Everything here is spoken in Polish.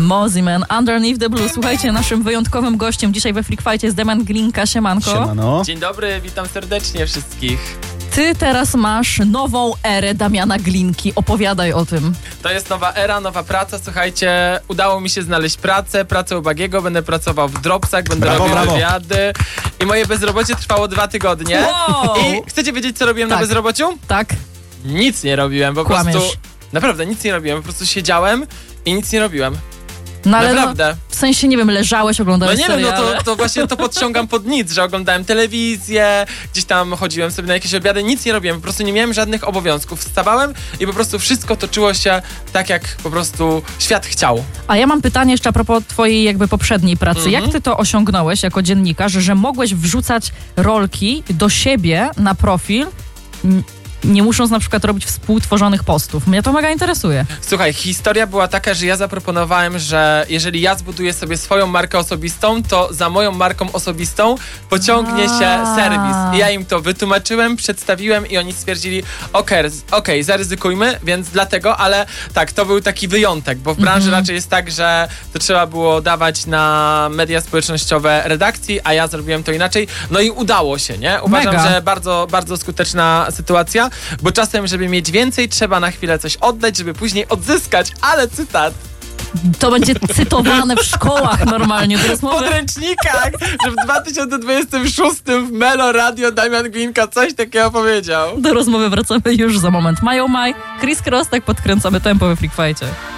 Mosiman, Underneath the Blue. Słuchajcie, naszym wyjątkowym gościem dzisiaj we Freak Fightie jest Damian Glinka. Siemanko. Siemano. Dzień dobry, witam serdecznie wszystkich. Ty teraz masz nową erę Damiana Glinki. Opowiadaj o tym. To jest nowa era, nowa praca. Słuchajcie, udało mi się znaleźć pracę u Bagiego, będę pracował w Dropsach, będę robił wywiady i moje bezrobocie trwało 2 tygodnie. Wow. I chcecie wiedzieć, co robiłem na bezrobociu? Tak. Nic nie robiłem, po Kłamiesz. prostu... Naprawdę, nic nie robiłem, po prostu siedziałem i nic nie robiłem. No ale Naprawdę. w sensie, nie wiem, leżałeś, oglądałeś No nie wiem, seriale. to właśnie to podciągam pod nic, że oglądałem telewizję, gdzieś tam chodziłem sobie na jakieś obiady, nic nie robiłem, po prostu nie miałem żadnych obowiązków. Wstawałem i po prostu wszystko toczyło się tak, jak po prostu świat chciał. A ja mam pytanie jeszcze a propos twojej jakby poprzedniej pracy. Jak ty to osiągnąłeś jako dziennikarz, że mogłeś wrzucać rolki do siebie na profil, nie musząc na przykład robić współtworzonych postów? Mnie to mega interesuje. Słuchaj, historia była taka, że ja zaproponowałem, że jeżeli ja zbuduję sobie swoją markę osobistą, to za moją marką osobistą pociągnie się serwis. I ja im to wytłumaczyłem, przedstawiłem i oni stwierdzili, okej, zaryzykujmy, więc dlatego, ale tak, to był taki wyjątek, bo w branży raczej jest tak, że to trzeba było dawać na media społecznościowe redakcji, a ja zrobiłem to inaczej. No i udało się, nie? Uważam, Mega. że bardzo, bardzo skuteczna sytuacja, bo czasem, żeby mieć więcej, trzeba na chwilę coś oddać, żeby później odzyskać, ale cytat. To będzie cytowane w szkołach normalnie. Do W rozmowy. podręcznikach, że w 2026 w Melo Radio Damian Glinka coś takiego powiedział. Do rozmowy wracamy już za moment. Mają Maj, Chris Cross, tak podkręcamy tempo we Freak Fightie.